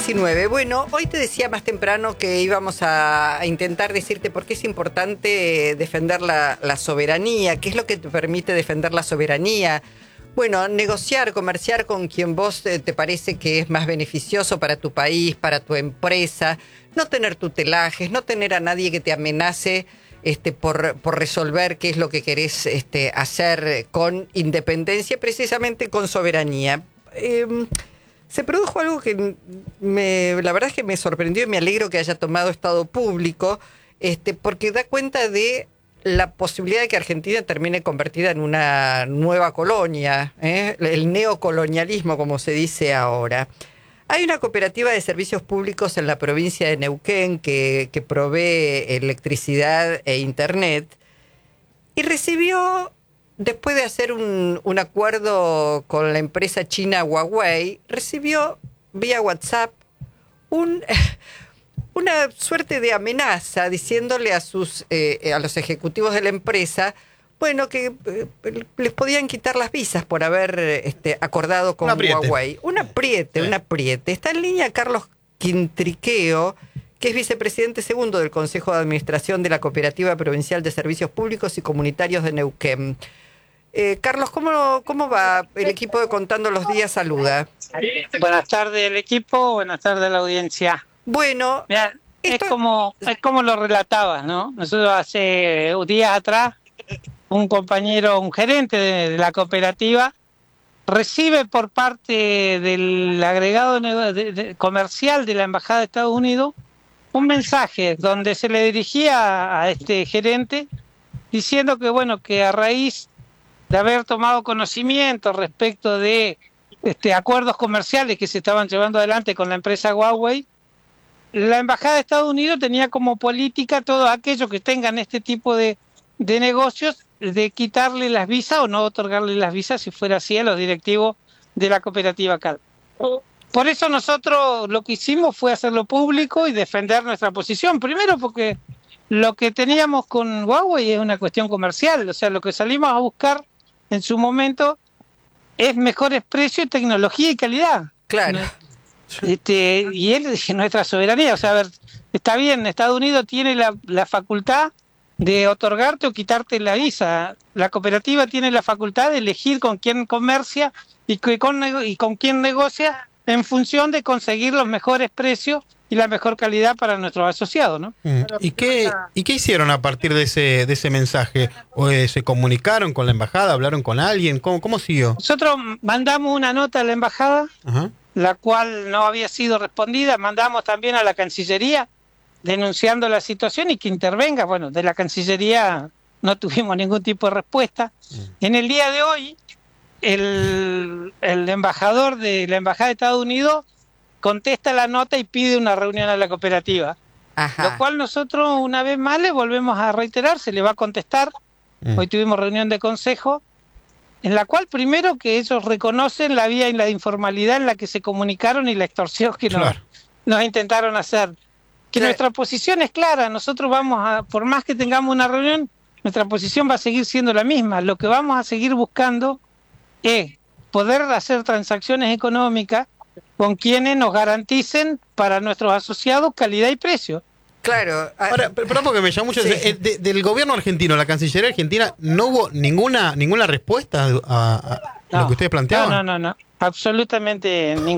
19. Bueno, hoy te decía más temprano que íbamos a intentar decirte por qué es importante defender la soberanía, qué es lo que te permite defender la soberanía. Bueno, negociar, comerciar con quien vos te parece que es más beneficioso para tu país, para tu empresa, no tener tutelajes, no tener a nadie que te amenace por resolver qué es lo que querés hacer con independencia, precisamente con soberanía. Se produjo algo que la verdad es que me sorprendió y me alegro que haya tomado estado público, porque da cuenta de la posibilidad de que Argentina termine convertida en una nueva colonia, el neocolonialismo, como se dice ahora. Hay una cooperativa de servicios públicos en la provincia de Neuquén que provee electricidad e internet y recibió, después de hacer un acuerdo con la empresa china Huawei, recibió vía WhatsApp una suerte de amenaza diciéndole a los ejecutivos de la empresa, bueno, que les podían quitar las visas por haber acordado con Huawei. Un apriete. Está en línea Carlos Quintriqueo, que es vicepresidente segundo del Consejo de Administración de la Cooperativa Provincial de Servicios Públicos y Comunitarios de Neuquén. Carlos, ¿cómo va el equipo de Contando los Días? Saluda. Buenas tardes el equipo, buenas tardes la audiencia. Bueno, mirá, es como lo relatabas, ¿no? Nosotros hace días atrás, un gerente de la cooperativa, recibe por parte del agregado comercial de la Embajada de Estados Unidos un mensaje donde se le dirigía a este gerente diciendo que, bueno, que a raíz de haber tomado conocimiento respecto de acuerdos comerciales que se estaban llevando adelante con la empresa Huawei, la Embajada de Estados Unidos tenía como política todos aquellos que tengan este tipo de negocios de quitarle las visas o no otorgarle las visas, si fuera así, a los directivos de la cooperativa CAL. Por eso nosotros lo que hicimos fue hacerlo público y defender nuestra posición. Primero porque lo que teníamos con Huawei es una cuestión comercial, o sea, lo que salimos a buscar en su momento es mejores precios, tecnología y calidad. Claro. Y es nuestra soberanía. O sea, a ver, está bien, Estados Unidos tiene la facultad de otorgarte o quitarte la visa. La cooperativa tiene la facultad de elegir con quién comercia y con quién negocia en función de conseguir los mejores precios y la mejor calidad para nuestros asociados, ¿no? ¿Y qué hicieron a partir de ese mensaje? ¿O, se comunicaron con la embajada? ¿Hablaron con alguien? ¿Cómo siguió? Nosotros mandamos una nota a la embajada, la cual no había sido respondida. Mandamos también a la Cancillería denunciando la situación y que intervenga. Bueno, de la Cancillería no tuvimos ningún tipo de respuesta. En el día de hoy, el embajador de la Embajada de Estados Unidos contesta la nota y pide una reunión a la cooperativa. Lo cual nosotros una vez más le volvemos a reiterar, se le va a contestar. Hoy tuvimos reunión de consejo en la cual primero que ellos reconocen la vía y la informalidad en la que se comunicaron y la extorsión que nos intentaron hacer. Que nuestra posición es clara, nosotros por más que tengamos una reunión, nuestra posición va a seguir siendo la misma. Lo que vamos a seguir buscando es poder hacer transacciones económicas con quienes nos garanticen para nuestros asociados calidad y precio. Claro. Ahora, pero porque me llamó mucho del gobierno argentino, la Cancillería argentina, ¿no hubo ninguna respuesta a lo que ustedes planteaban? No, absolutamente ninguna.